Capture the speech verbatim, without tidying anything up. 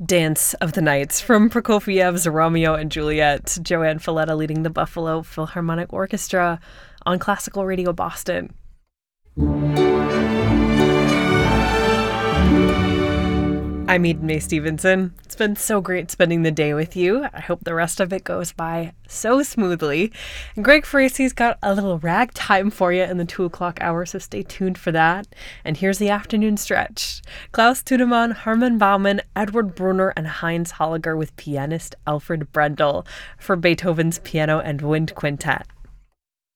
Dance of the Nights from Prokofiev's Romeo and Juliet. Joanne Falletta leading the Buffalo Philharmonic Orchestra on Classical Radio Boston. I'm Eden May Stevenson. It's been so great spending the day with you. I hope the rest of it goes by so smoothly. And Greg Faraci's got a little ragtime for you in the two o'clock hour, so stay tuned for that. And here's the afternoon stretch. Klaus Tudemann, Hermann Baumann, Edward Brunner, and Heinz Holliger with pianist Alfred Brendel for Beethoven's Piano and Wind Quintet.